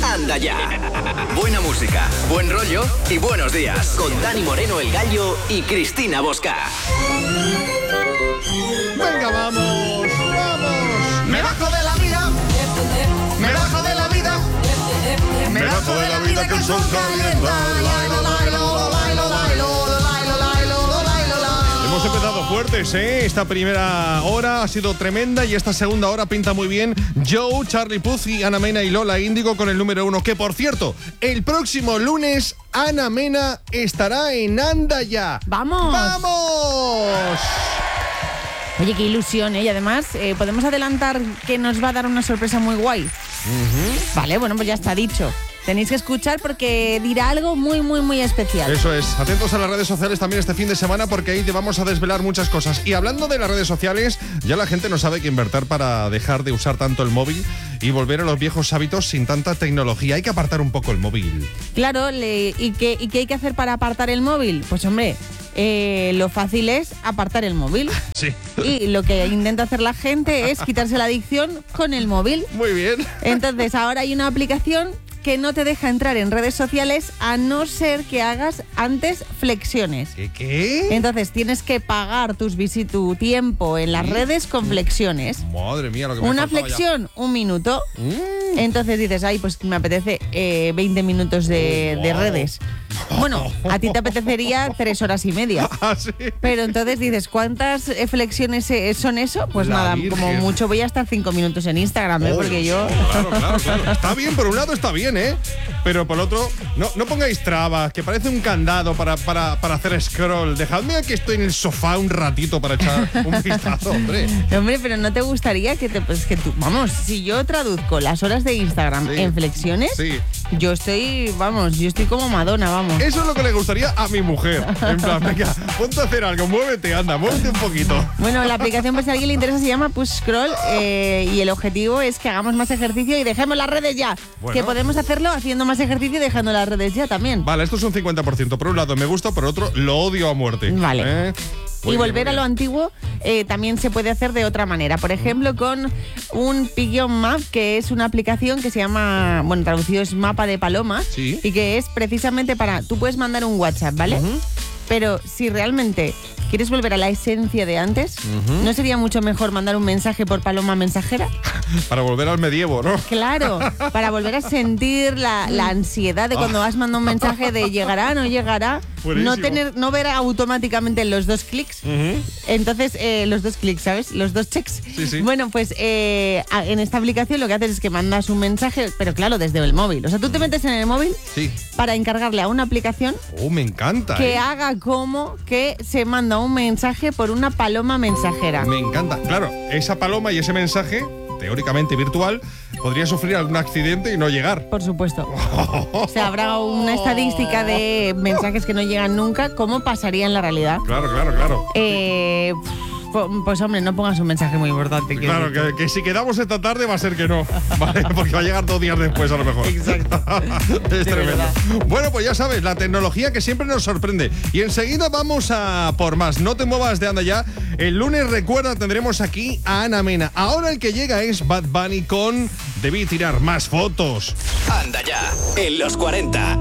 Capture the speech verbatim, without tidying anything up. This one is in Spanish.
Anda Ya. Buena música, buen rollo y buenos días. Con Dani Moreno, El Gallo y Cristina Bosca. Venga, vamos, vamos. Me bajo de la vida. Me bajo de la vida. Me bajo de la vida que el sol calienta. Hemos empezado fuertes, ¿eh? Esta primera hora ha sido tremenda y esta segunda hora pinta muy bien. Joe, Charlie Puth y Ana Mena y Lola Índigo con el número uno. Que, por cierto, el próximo lunes Ana Mena estará en Anda Ya. ¡Vamos! ¡Vamos! Oye, qué ilusión, ¿eh? Y además, eh, podemos adelantar que nos va a dar una sorpresa muy guay. Uh-huh. Vale, bueno, pues ya está dicho. Tenéis que escuchar porque dirá algo muy, muy, muy especial. Eso es. Atentos a las redes sociales también este fin de semana porque ahí te vamos a desvelar muchas cosas. Y hablando de las redes sociales, ya la gente no sabe qué invertir para dejar de usar tanto el móvil y volver a los viejos hábitos sin tanta tecnología. Hay que apartar un poco el móvil. Claro, le, ¿y, qué, ¿y qué hay que hacer para apartar el móvil? Pues hombre, eh, lo fácil es apartar el móvil. Sí. Y lo que intenta hacer la gente es quitarse la adicción con el móvil. Muy bien. Entonces, ahora hay una aplicación que no te deja entrar en redes sociales a no ser que hagas antes flexiones. ¿Qué? qué? Entonces tienes que pagar tus visi- tu tiempo en las redes con flexiones. Madre mía, lo que me Una faltaba flexión, ya. un minuto. Mm. Entonces dices, ay, pues me apetece eh, veinte minutos de, Oh, de wow. redes. Bueno, a ti te apetecería tres horas y media. Ah, ¿sí? Pero entonces dices, ¿cuántas eh, flexiones eh, son eso? Pues La nada, Virgen. como mucho voy a estar cinco minutos en Instagram, ¿eh? Oh, Porque yo... Claro, claro, claro. Está bien, por un lado está bien, ¿eh? Pero por otro, no, no pongáis trabas, que parece un candado para, para, para hacer scroll. Dejadme que estoy en el sofá un ratito para echar un vistazo, hombre. Hombre, pero ¿no te gustaría que te pues que tú, vamos, si yo traduzco las horas de Instagram Sí. en flexiones, Sí. yo estoy, vamos, yo estoy como Madonna, vamos. Eso es lo que le gustaría a mi mujer. En plan, venga, ponte a hacer algo, muévete, anda, muévete un poquito. Bueno, la aplicación, pues si a alguien le interesa, se llama Push Scroll eh, y el objetivo es que hagamos más ejercicio y dejemos las redes ya. Bueno. Que podemos hacerlo haciendo más ejercicio y dejando las redes ya también. Vale, esto es un cincuenta por ciento. Por un lado me gusta, por otro lo odio a muerte. Vale. ¿Eh? Muy Y bien, volver muy a lo bien. antiguo eh, también se puede hacer de otra manera. Por ejemplo, con un Pigeon Map, que es una aplicación que se llama, bueno, traducido es mapa de paloma. Sí. Y que es precisamente para, tú puedes mandar un WhatsApp, ¿vale? Ujú. Pero si realmente quieres volver a la esencia de antes, Ujú. ¿no sería mucho mejor mandar un mensaje por paloma mensajera? Para volver al medievo, ¿no? Claro, para volver a sentir la, la ansiedad de cuando has mandado un mensaje de llegará, no llegará, Buenísimo. no tener, no ver automáticamente los dos clics. Ujú. Entonces, eh, los dos clics, ¿sabes? Los dos checks. Sí, sí. Bueno, pues eh, a- en esta aplicación lo que haces es que mandas un mensaje, pero claro, desde el móvil. O sea, tú te metes en el móvil Sí. para encargarle a una aplicación Oh, me encanta. que ¿eh? haga como que se manda un mensaje por una paloma mensajera. Me encanta. Claro, esa paloma y ese mensaje, teóricamente virtual, podría sufrir algún accidente y no llegar. Por supuesto. O sea, habrá una estadística de mensajes que no llegan nunca. ¿Cómo pasaría en la realidad? Claro, claro, claro. Eh, pu- pues hombre, no pongas un mensaje muy importante. quiero Claro, decir. que, que si quedamos esta tarde va a ser que no, ¿vale? Porque va a llegar dos días después a lo mejor. Exacto. Es De tremendo. verdad. Bueno, pues ya sabes, la tecnología que siempre nos sorprende. Y enseguida vamos a por más. No te muevas de Anda Ya. El lunes, recuerda, tendremos aquí a Ana Mena. Ahora el que llega es Bad Bunny con Debí tirar más fotos. Anda Ya. En los cuarenta.